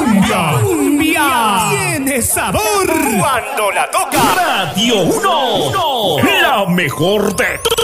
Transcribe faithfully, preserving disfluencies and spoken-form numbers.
cumbia. Cumbia. Tiene sabor. Cuando la toca Radio uno. La mejor de